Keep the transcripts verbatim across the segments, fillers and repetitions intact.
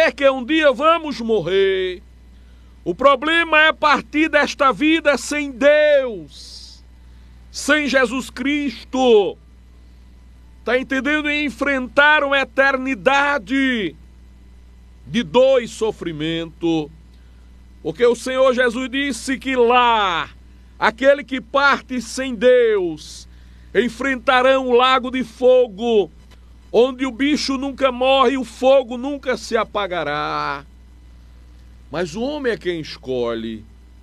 saber que um dia vamos morrer. O problema é partir desta vida sem Deus, sem Jesus Cristo. Está entendendo? E enfrentar uma eternidade de dor e sofrimento. Porque o Senhor Jesus disse que lá, aquele que parte sem Deus, enfrentarão o lago de fogo, onde o bicho nunca morre e o fogo nunca se apagará. Mas o homem é quem escolhe.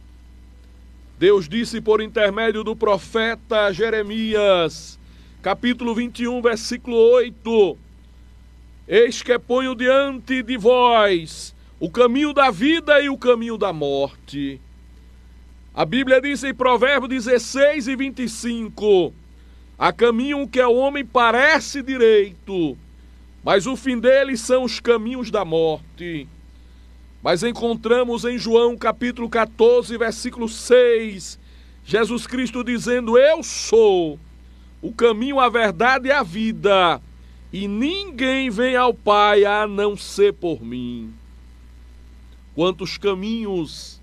Deus disse por intermédio do profeta Jeremias, capítulo vinte e um, versículo oito: eis que ponho diante de vós o caminho da vida e o caminho da morte. A Bíblia diz em Provérbios dezesseis e vinte e cinco: há caminho que ao homem parece direito, mas o fim dele são os caminhos da morte. Mas encontramos em João capítulo quatorze, versículo seis, Jesus Cristo dizendo: eu sou o caminho, a verdade e a vida, e ninguém vem ao Pai a não ser por mim. Quantos caminhos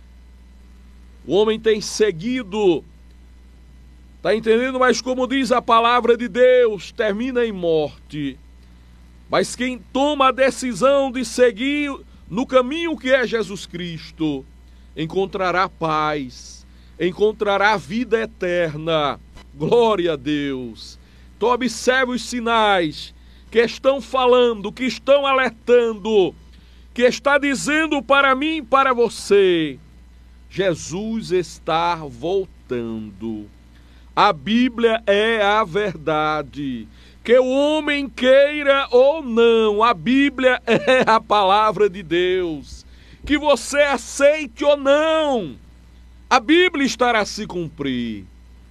o homem tem seguido, está entendendo? Mas como diz a palavra de Deus, termina em morte. Mas quem toma a decisão de seguir no caminho que é Jesus Cristo, encontrará paz, encontrará vida eterna. Glória a Deus. Então observe os sinais que estão falando, que estão alertando, que está dizendo para mim e para você: Jesus está voltando. A Bíblia é a verdade. Que o homem queira ou não, a Bíblia é a palavra de Deus. Que você aceite ou não, a Bíblia estará a se cumprir.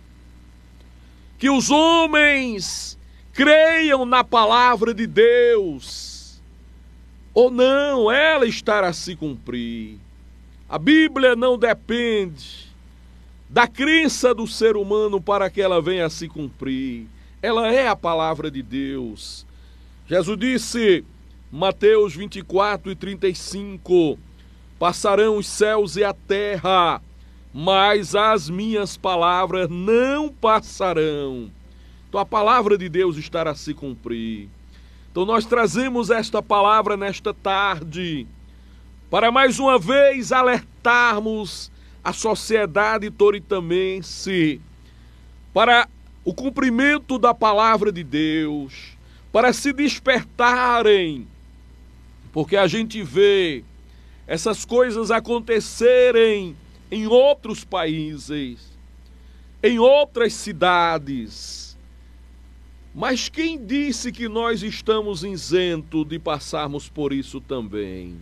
Que os homens creiam na palavra de Deus ou não, ela estará a se cumprir. A Bíblia não depende da crença do ser humano para que ela venha a se cumprir. Ela é a palavra de Deus. Jesus disse, Mateus vinte e quatro e trinta e cinco, passarão os céus e a terra, mas as minhas palavras não passarão. Então a palavra de Deus estará a se cumprir. Então nós trazemos esta palavra nesta tarde, para mais uma vez alertarmos a sociedade toritamense, para o cumprimento da palavra de Deus, para se despertarem, porque a gente vê essas coisas acontecerem em outros países, em outras cidades. Mas quem disse que nós estamos isentos de passarmos por isso também?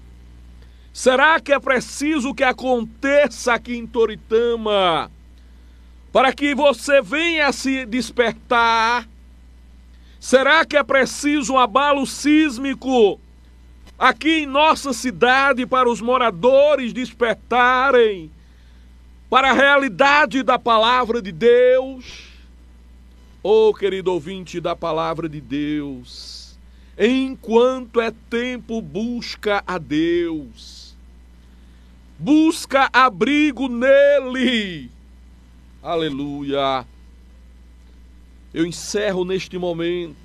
Será que é preciso que aconteça aqui em Toritama para que você venha a se despertar? Será que é preciso um abalo sísmico aqui em nossa cidade para os moradores despertarem para a realidade da palavra de Deus? Oh, querido ouvinte da palavra de Deus, enquanto é tempo, busca a Deus, busca abrigo nele. Aleluia. Eu encerro neste momento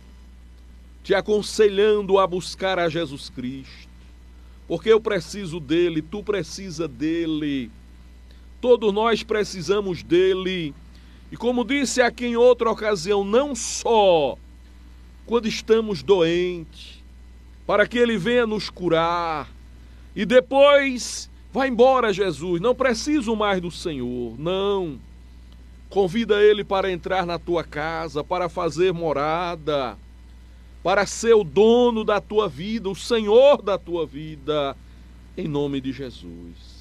te aconselhando a buscar a Jesus Cristo, porque eu preciso dele, tu precisa dele, todos nós precisamos dele. E como disse aqui em outra ocasião, não só quando estamos doentes, para que ele venha nos curar e depois vá embora Jesus, não preciso mais do Senhor, não. Convida ele para entrar na tua casa, para fazer morada, para ser o dono da tua vida, o Senhor da tua vida, em nome de Jesus.